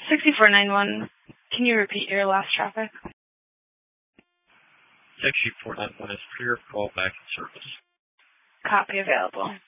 6491, can you repeat your last traffic? 6491 is clear, call back in service. Copy available.